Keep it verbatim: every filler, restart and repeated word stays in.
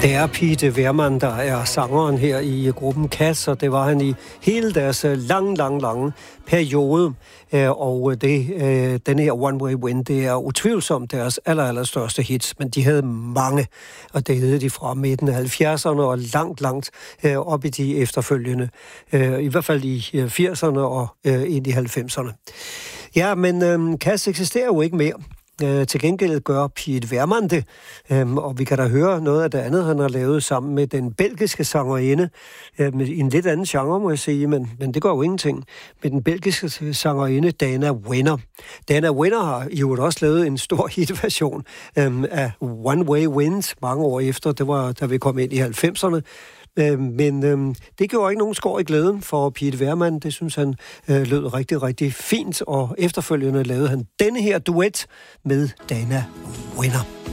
Det er Piet Wehrmann, der er sangeren her i gruppen Cass, og det var han i hele deres lang, lang, lange periode. Og det, den her One Way Wind, det er utvivlsomt deres aller, aller største hits, men de havde mange, og det havde de fra midten af halvfjerdserne og langt, langt op i de efterfølgende, i hvert fald i firserne og ind i halvfemserne. Ja, men Cass eksisterer jo ikke mere. Øh, til gengæld gør Piet Wehrmann det, øhm, og vi kan da høre noget af det andet, han har lavet sammen med den belgiske sangerinde, øh, med, i en lidt anden genre, må jeg sige, men, men det gør jo ingenting, med den belgiske sangerinde Dana Wenner. Dana Wenner har jo også lavet en stor hitversion øhm, af One Way Wind mange år efter, det var da vi kom ind i halvfemserne, Øh, men øh, det gjorde ikke nogen skår i glæden for Piet Wehrmann. Det synes han øh, lød rigtig, rigtig fint, og efterfølgende lavede han denne her duet med Dana Wenner.